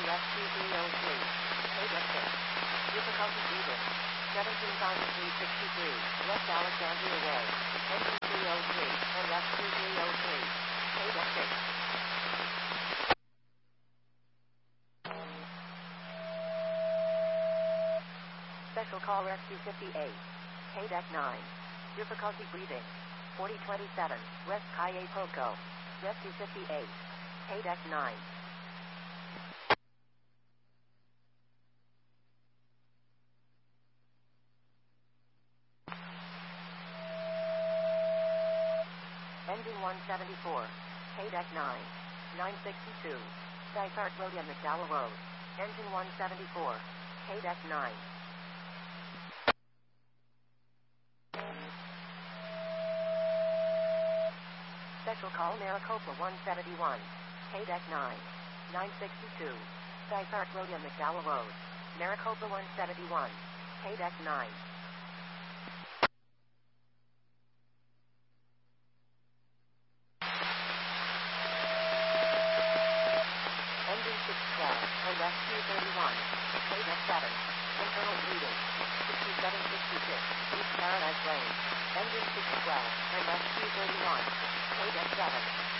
RS2303. KDEC 6. Difficulty breathing. 17,363. West Alexandria Way. Engine 303. RS2303. KDEC 6. Special call Rescue 58. KDEC 9. Difficulty breathing. 4027. West Calle Poco. Rescue 58. KDEC 9. Engine 174. KDEC 9. 962. Dysart Road and McDowell Road. Engine 174. KDEC 9. Special call Maricopa 171. KDEC 9. 962. Dysart Road and McDowell Road. Maricopa 171. KDEC 9. Engine 612. Rescue 31. KDEC 7. Internal bleeding. 6766. East Paradise Lane. Engine 612. Rescue 31. KDEC 7.